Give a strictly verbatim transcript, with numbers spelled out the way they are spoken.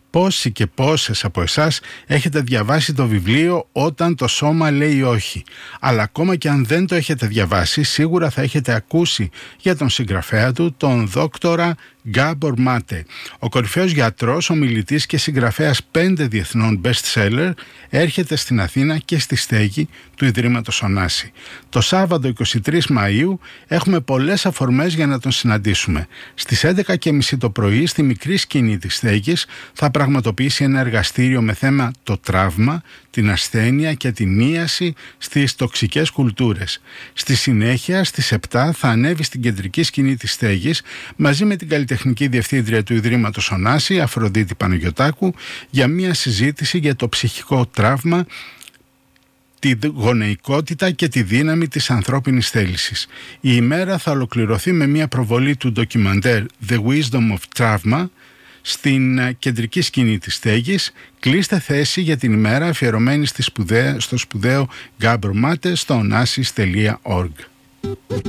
Πόσοι και πόσες από εσάς έχετε διαβάσει το βιβλίο «Όταν το σώμα λέει όχι», αλλά ακόμα και αν δεν το έχετε διαβάσει, σίγουρα θα έχετε ακούσει για τον συγγραφέα του, τον δόκτορα Γκάμπορ Μάτε. Ο κορυφαίος γιατρός, ομιλητής και συγγραφέας πέντε διεθνών best seller έρχεται στην Αθήνα και στη στέγη του Ιδρύματος Ωνάση. Το Σάββατο εικοστή τρίτη Μαΐου έχουμε πολλές αφορμές για να τον συναντήσουμε. Στις έντεκα και μισή το πρωί, στη μικρή σκηνή της στέγης, θα πραγματοποιήσει ένα εργαστήριο με θέμα το τραύμα, την ασθένεια και την ίαση στις τοξικές κουλτούρες. Στη συνέχεια, στις επτά θα ανέβει στην κεντρική σκηνή της στέγης μαζί με την καλλιτεχνική διευθύντρια του Ιδρύματος Ωνάση, Αφροδίτη Παναγιωτάκου, για μια συζήτηση για το ψυχικό τραύμα, τη γονεϊκότητα και τη δύναμη της ανθρώπινης θέλησης. Η ημέρα θα ολοκληρωθεί με μια προβολή του ντοκιμαντέρ The Wisdom of Trauma στην κεντρική σκηνή της στέγης. Κλείστε θέση για την ημέρα αφιερωμένη στη σπουδαία, στο σπουδαίο Γκάμπορ Μάτε στο onassis τελεία org.